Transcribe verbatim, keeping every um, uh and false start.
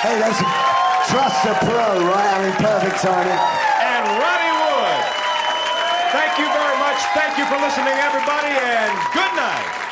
Hey, that's trust a pro, right? I mean, perfect timing. And Ronnie Wood. Thank you very much. Thank you for listening, everybody, and good night.